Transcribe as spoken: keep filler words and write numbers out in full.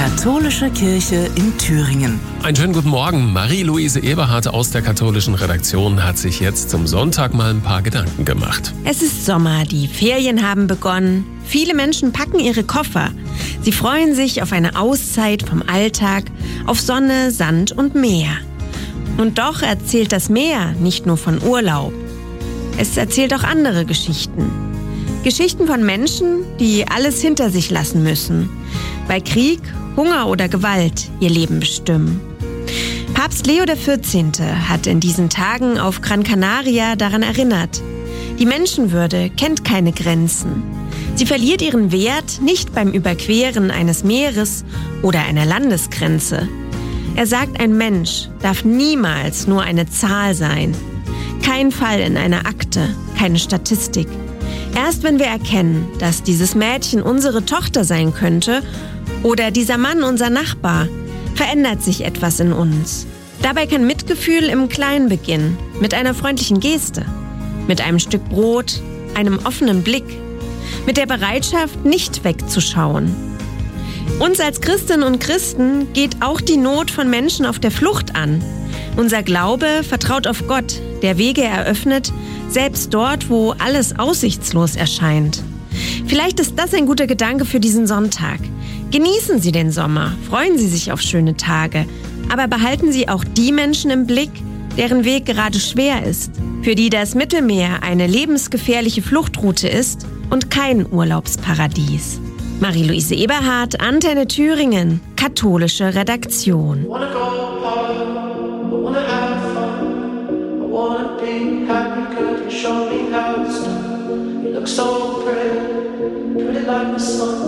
Katholische Kirche in Thüringen. Einen schönen guten Morgen. Marie-Louise Eberhardt aus der katholischen Redaktion hat sich jetzt zum Sonntag mal ein paar Gedanken gemacht. Es ist Sommer, die Ferien haben begonnen. Viele Menschen packen ihre Koffer. Sie freuen sich auf eine Auszeit vom Alltag, auf Sonne, Sand und Meer. Und doch erzählt das Meer nicht nur von Urlaub. Es erzählt auch andere Geschichten. Geschichten von Menschen, die alles hinter sich lassen müssen, weil Krieg, Hunger oder Gewalt ihr Leben bestimmen. Papst Leo der vierzehnte hat in diesen Tagen auf Gran Canaria daran erinnert: Die Menschenwürde kennt keine Grenzen. Sie verliert ihren Wert nicht beim Überqueren eines Meeres oder einer Landesgrenze. Er sagt, ein Mensch darf niemals nur eine Zahl sein. Kein Fall in einer Akte, keine Statistik. Erst wenn wir erkennen, dass dieses Mädchen unsere Tochter sein könnte oder dieser Mann unser Nachbar, verändert sich etwas in uns. Dabei kann Mitgefühl im Kleinen beginnen, mit einer freundlichen Geste, mit einem Stück Brot, einem offenen Blick, mit der Bereitschaft, nicht wegzuschauen. Uns als Christinnen und Christen geht auch die Not von Menschen auf der Flucht an. Unser Glaube vertraut auf Gott, der Wege eröffnet, selbst dort, wo alles aussichtslos erscheint. Vielleicht ist das ein guter Gedanke für diesen Sonntag. Genießen Sie den Sommer, freuen Sie sich auf schöne Tage, aber behalten Sie auch die Menschen im Blick, deren Weg gerade schwer ist, für die das Mittelmeer eine lebensgefährliche Fluchtroute ist und kein Urlaubsparadies. Marie-Louise Eberhardt, Antenne Thüringen, katholische Redaktion. Show me how it's done. You look so pretty, pretty like the sun.